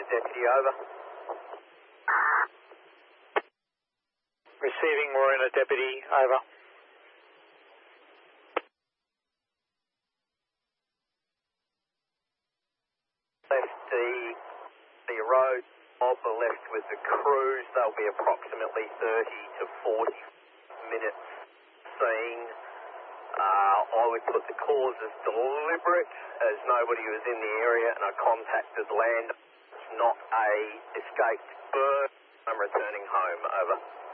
deputy, over. Receiving Warrena deputy, over. Left the road, Bob left with the crews. They'll be approximately 30 to 40 minutes seeing. I would put the cause as deliberate, as nobody was in the area and I contacted land. It's not a escaped bird. I'm returning home, over.